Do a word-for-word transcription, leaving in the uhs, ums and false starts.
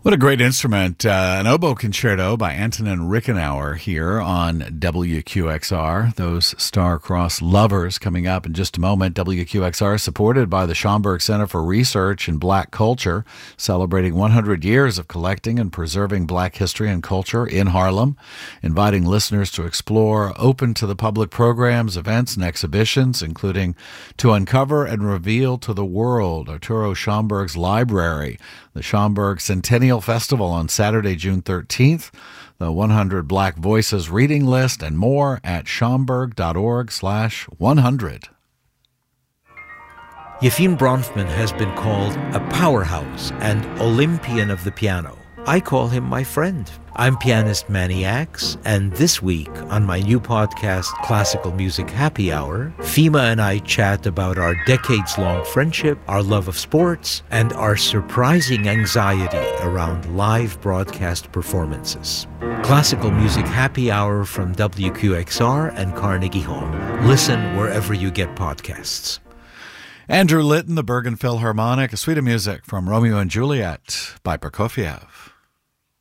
What a great instrument. Uh, an oboe concerto by Antonin Rickenauer here on W Q X R. Those star-crossed lovers coming up in just a moment. W Q X R supported by the Schomburg Center for Research in Black Culture, celebrating one hundred years of collecting and preserving Black history and culture in Harlem, inviting listeners to explore open-to-the-public programs, events, and exhibitions, including to uncover and reveal to the world Arturo Schomburg's library, the Schomburg Centennial Festival on Saturday, June thirteenth, the one hundred Black Voices reading list, and more at schomburg.org slash 100. Yefim Bronfman has been called a powerhouse and Olympian of the piano. I call him my friend. I'm pianist Manny Axe, and this week on my new podcast, Classical Music Happy Hour, Fima and I chat about our decades-long friendship, our love of sports, and our surprising anxiety around live broadcast performances. Classical Music Happy Hour from W Q X R and Carnegie Hall. Listen wherever you get podcasts. Andrew Litton, the Bergen Philharmonic, a suite of music from Romeo and Juliet by Prokofiev.